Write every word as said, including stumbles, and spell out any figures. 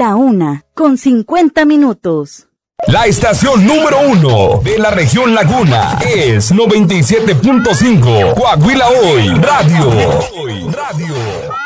La una, con cincuenta minutos. La estación número uno de la región Laguna es noventa y siete punto cinco Coahuila Hoy Radio. Hoy Radio.